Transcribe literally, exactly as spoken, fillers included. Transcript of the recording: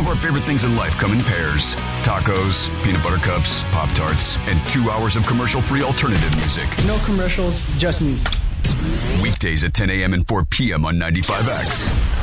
our favorite things in life come in pairs. Tacos, peanut butter cups, Pop-Tarts, and two hours of commercial-free alternative music. No commercials, just music. Weekdays at ten a.m. and four p.m. on ninety-five X.